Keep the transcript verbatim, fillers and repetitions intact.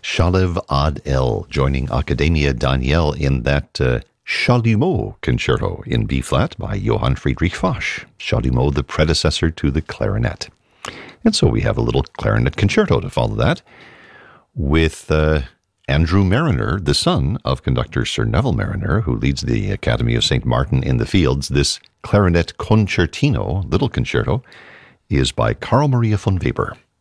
Shalev Ad El, joining Academia Daniel in that uh, Chalumeau Concerto in B-flat by Johann Friedrich Foch. Chalumeau, the predecessor to the clarinet. And so we have a little clarinet concerto to follow that with uh, Andrew Mariner, the son of conductor Sir Neville Mariner, who leads the Academy of Saint Martin in the Fields. This clarinet concertino, little concerto, is by Carl Maria von Weber.